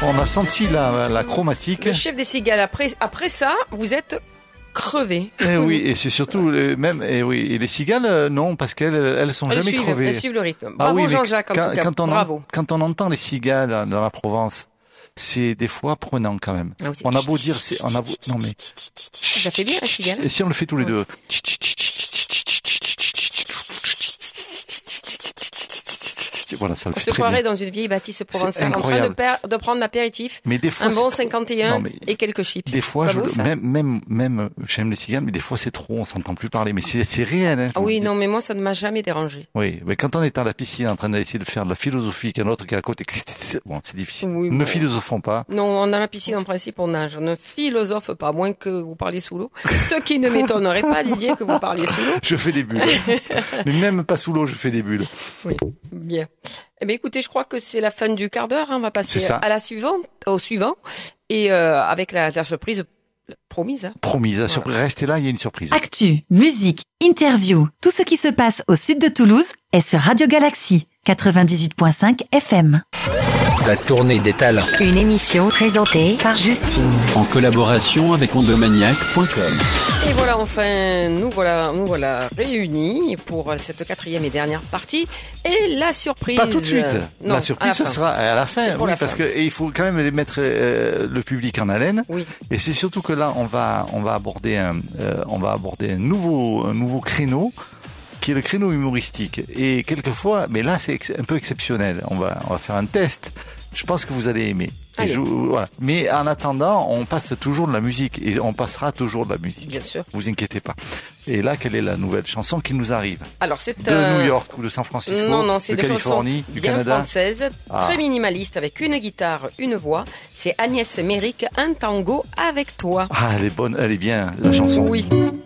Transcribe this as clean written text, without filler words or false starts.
On a senti la chromatique. Le chef des cigales, après ça, vous êtes crevé. Eh oui, et c'est surtout et les cigales, non, parce qu'elles sont jamais crevées. Elles suivent le rythme. Bravo Jean-Jacques, en tout cas. Bravo. Quand on entend les cigales dans la Provence, c'est des fois prenant quand même. Ah oui, on a beau dire, non mais. Ça fait bien la cigale. Et si on le fait tous les deux. Voilà, ça le fait très bien. On se croirait dans une vieille bâtisse provençale en train de prendre l'apéritif, mais des fois, un bon 51 et quelques chips. Des fois, même j'aime les cigales, mais des fois c'est trop, on s'entend plus parler. Mais c'est réel. Hein, oui, non, mais moi ça ne m'a jamais dérangé. Oui, mais quand on est à la piscine en train d'essayer de faire de la philosophie, qu'un autre qui est à côté, bon, c'est difficile. Oui, ne philosophons pas. Non, dans la piscine en principe on nage. Ne philosophe pas, à moins que vous parliez sous l'eau. Ce qui ne m'étonnerait pas, Didier, que vous parliez sous l'eau. Je fais des bulles. Mais même pas sous l'eau, je fais des bulles. Oui, bien. Eh bien, écoutez, je crois que c'est la fin du quart d'heure. Hein. On va passer à la suivante, au suivant, et avec la surprise promise. Hein. Promise, la surprise. Restez là, il y a une surprise. Actu, musique, interview, tout ce qui se passe au sud de Toulouse est sur Radio Galaxy 98.5 FM. La tournée des talents. Une émission présentée par Justine. En collaboration avec ondomaniac.com. Et voilà, enfin, nous voilà réunis pour cette 4e et dernière partie. Et la surprise. Pas tout de suite. Non, la surprise, ce sera à la fin. Oui, parce que il faut quand même mettre le public en haleine. Oui. Et c'est surtout que là, on va aborder un nouveau créneau, qui est le créneau humoristique. Et quelquefois, mais là c'est un peu exceptionnel. On va faire un test. Je pense que vous allez aimer. Voilà. Mais en attendant, on passe toujours de la musique et on passera toujours de la musique. Bien sûr. Vous inquiétez pas. Et là, quelle est la nouvelle chanson qui nous arrive? Alors c'est de New York ou de San Francisco, non, c'est de Californie, du bien Canada. Française, très minimaliste avec une guitare, une voix. C'est Agnès Méric, un tango avec toi. Ah, elle est bonne, elle est bien la chanson. Oui.